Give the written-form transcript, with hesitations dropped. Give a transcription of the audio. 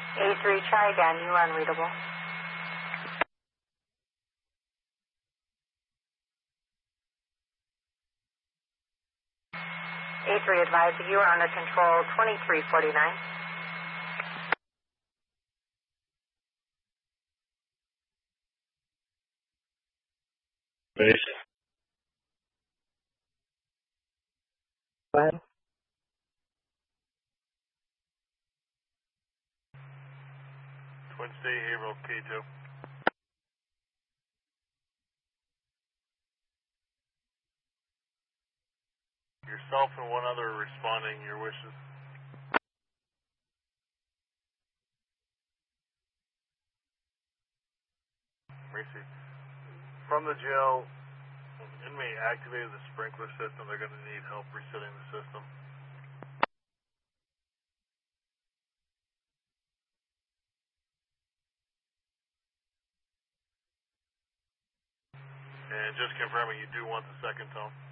A3, try again. You are unreadable. A3 advised that you are under control 2349. Base. Go ahead. Twin State Haverhill K2. Yourself and one other responding your wishes. Mercy. From the jail, inmate activated the sprinkler system. They're going to need help resetting the system. And just confirming you do want the second tone.